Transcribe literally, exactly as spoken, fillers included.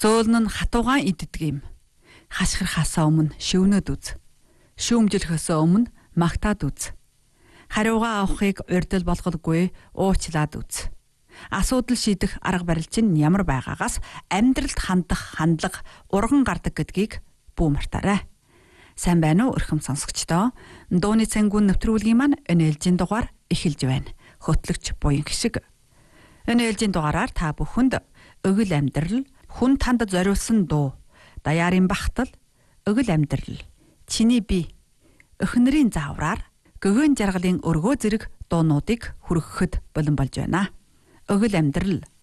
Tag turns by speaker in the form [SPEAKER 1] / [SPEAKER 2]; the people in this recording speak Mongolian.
[SPEAKER 1] Зөөлн нь хатуугаан иддэг юм. Хашгирхаасаа өмнө шивнөд үз. Шүүмжлэхөөсөө өмнө магтаад үз. Хариугаа авахыг урьдл болгодгүй уучлаад үз. Асуудал шийдэх арга барил чинь ямар байгаагаас амьдралд хандах хандлага урган гардаг гэдгийг бүү мартаарай. Сайн байна уу өрхөм сонсогчдоо? Дууны цангуун нэвтрүүлгийн маань энэ ээлжийн дугаар эхэлж байна. Хөтлөгч буян гişиг. Энэ ээлжийн дугаараар та бүхэнд өгөл амьдрал, хүн танд зориулсан дуу, даяарын бахтал, өгөл амьдрал, чиний бие, өхнөрийн заавраар гөгөн жаргалын өргөө зэрэг дуунуудыг хүргэхэд бэлэн болж байна. Өгөл амьдрал